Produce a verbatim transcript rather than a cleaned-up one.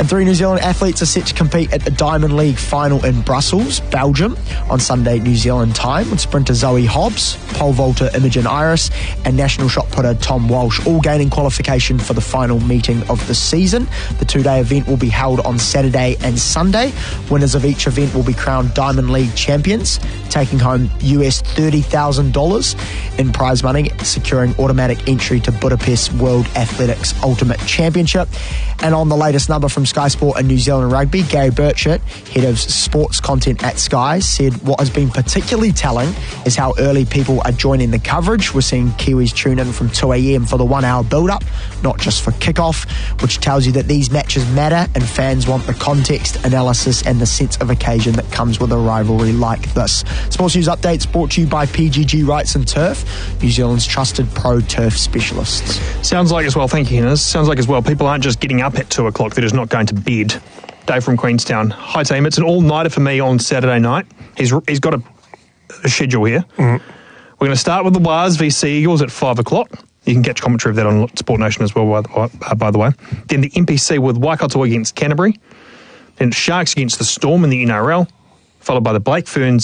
And three New Zealand athletes are set to compete at the Diamond League final in Brussels, Belgium, on Sunday, New Zealand time, with sprinter Zoe Hobbs, pole vaulter Imogen Iris, and national shot putter Tom Walsh, all gaining qualification for the final meeting of the season. The two-day event will be held on Saturday and Sunday. Winners of each event will be crowned Diamond League champions, taking home U S thirty thousand dollars in prize money, securing automatic entry to Budapest World Athletics Ultimate Championship. And on the latest number from Sky Sport and New Zealand Rugby, Gary Burchett, head of sports content at Sky, said what has been particularly telling is how early people are joining the coverage. We're seeing Kiwis tune in from two a.m. for the one-hour build-up, not just for kickoff, which tells you that these matches matter and fans want the context, analysis and the sense of occasion that comes with a rivalry like this. Sports News Updates brought to you by P G G Rights and Turf, New Zealand's trusted pro turf specialists. Sounds like as well, thank you, Hennes. Sounds like as well, people aren't just getting up at two o'clock, they're just not going to bed. Dave from Queenstown. Hi team, it's an all-nighter for me on Saturday night. He's He's got a, a schedule here. Mm. We're going to start with the Waz v Sea Eagles at five o'clock. You can catch commentary of that on Sport Nation as well, by the, uh, by the way. Then the N P C with Waikato against Canterbury. Then Sharks against the Storm in the N R L, followed by the Blake Ferns